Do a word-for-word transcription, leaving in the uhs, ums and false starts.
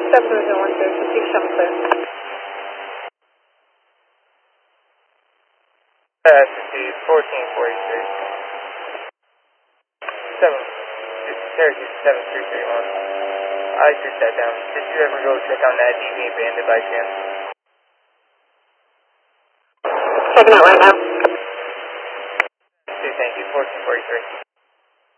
seven zero one two, six seven clear. Altitude fourteen forty-three. seven, Syracuse seven three three one. I just sat down. Did you ever go check on that T V bandit by chance? Checking out right now. Okay, thank you, fourteen forty-three.